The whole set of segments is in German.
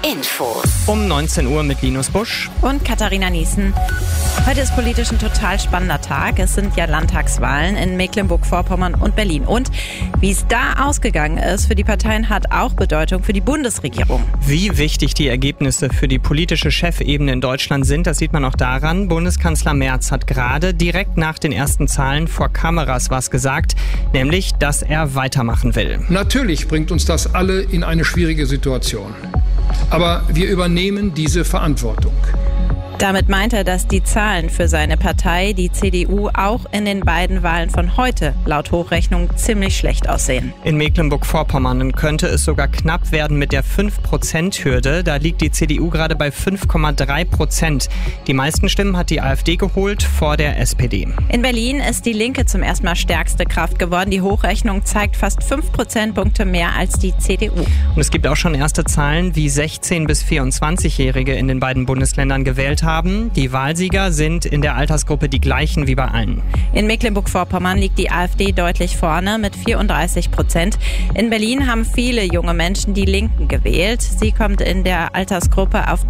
Infos. Um 19 Uhr mit Linus Busch und Katharina Niesen. Heute ist politisch ein total spannender Tag. Es sind ja Landtagswahlen in Mecklenburg-Vorpommern und Berlin. Und wie es da ausgegangen ist für die Parteien, hat auch Bedeutung für die Bundesregierung. Wie wichtig die Ergebnisse für die politische Chefebene in Deutschland sind, das sieht man auch daran. Bundeskanzler Merz hat gerade direkt nach den ersten Zahlen vor Kameras was gesagt, nämlich, dass er weitermachen will. Natürlich bringt uns das alle in eine schwierige Situation. Aber wir übernehmen diese Verantwortung. Damit meint er, dass die Zahlen für seine Partei, die CDU, auch in den beiden Wahlen von heute laut Hochrechnung ziemlich schlecht aussehen. In Mecklenburg-Vorpommern könnte es sogar knapp werden mit der 5%-Hürde. Da liegt die CDU gerade bei 5,3%. Die meisten Stimmen hat die AfD geholt vor der SPD. In Berlin ist die Linke zum ersten Mal stärkste Kraft geworden. Die Hochrechnung zeigt fast 5 Prozentpunkte mehr als die CDU. Und es gibt auch schon erste Zahlen, wie 16- bis 24-Jährige in den beiden Bundesländern gewählt haben. Die Wahlsieger sind in der Altersgruppe die gleichen wie bei allen. In Mecklenburg-Vorpommern liegt die AfD deutlich vorne mit 34%. In Berlin haben viele junge Menschen die Linken gewählt. Sie kommt in der Altersgruppe auf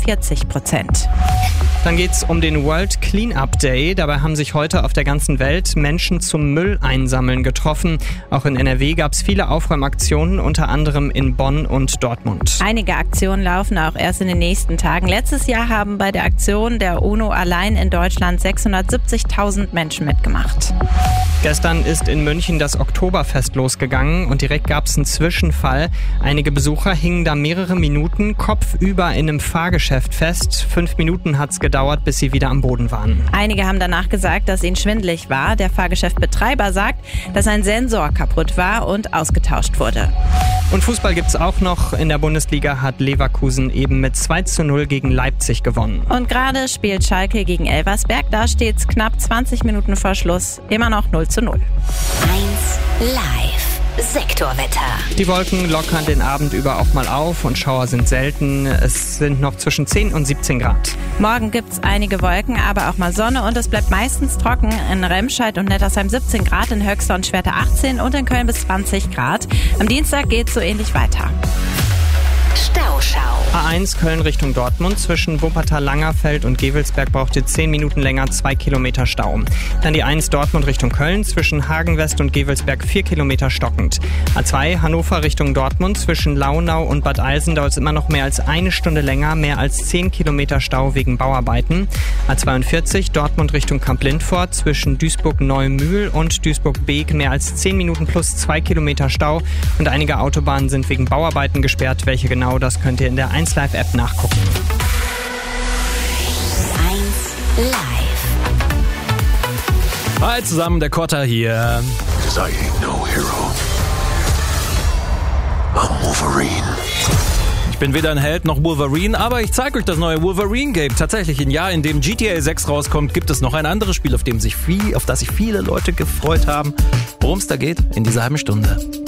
43%. Dann geht's um den World Cleanup Day. Dabei haben sich heute auf der ganzen Welt Menschen zum Müll einsammeln getroffen. Auch in NRW gab's viele Aufräumaktionen, unter anderem in Bonn und Dortmund. Einige Aktionen laufen auch erst in den nächsten Tagen. Letztes Jahr haben bei der Aktion der UNO allein in Deutschland 670.000 Menschen mitgemacht. Gestern ist in München das Oktoberfest losgegangen und direkt gab es einen Zwischenfall. Einige Besucher hingen da mehrere Minuten kopfüber in einem Fahrgeschäft fest. 5 Minuten hat es gedauert, bis sie wieder am Boden waren. Einige haben danach gesagt, dass ihnen schwindelig war. Der Fahrgeschäftbetreiber sagt, dass ein Sensor kaputt war und ausgetauscht wurde. Und Fußball gibt's auch noch. In der Bundesliga hat Leverkusen eben mit 2:0 gegen Leipzig gewonnen. Und gerade spielt Schalke gegen Elversberg. Da steht's knapp 20 Minuten vor Schluss. Immer noch 0:0. 1 Live. Sektorwetter. Die Wolken lockern den Abend über auch mal auf und Schauer sind selten. Es sind noch zwischen 10 und 17 Grad. Morgen gibt's einige Wolken, aber auch mal Sonne und es bleibt meistens trocken. In Remscheid und Nettersheim 17 Grad, in Höxter und Schwerte 18 und in Köln bis 20 Grad. Am Dienstag geht's so ähnlich weiter. Stauschau. A1 Köln Richtung Dortmund. Zwischen Wuppertal-Langerfeld und Gevelsberg braucht ihr 10 Minuten länger, 2 Kilometer Stau. Dann die 1 Dortmund Richtung Köln. Zwischen Hagen-West und Gevelsberg 4 Kilometer stockend. A2 Hannover Richtung Dortmund. Zwischen Launau und Bad Eilsen dauert es immer noch mehr als 1 Stunde länger, mehr als 10 Kilometer Stau wegen Bauarbeiten. A42 Dortmund Richtung Kamp-Lindfort. Zwischen Duisburg-Neumühl und Duisburg-Beek mehr als 10 Minuten plus 2 Kilometer Stau. Und einige Autobahnen sind wegen Bauarbeiten gesperrt. Welche genau, das könnt ihr in der 1 Live App nachgucken. 1 Live. Hi zusammen, der Kotter hier. 'Cause I ain't no hero. I'm Wolverine. Ich bin weder ein Held noch Wolverine, aber ich zeige euch das neue Wolverine-Game. Tatsächlich, ein Jahr, in dem GTA 6 rauskommt, gibt es noch ein anderes Spiel, auf das sich viele Leute gefreut haben. Worum es da geht, in dieser halben Stunde.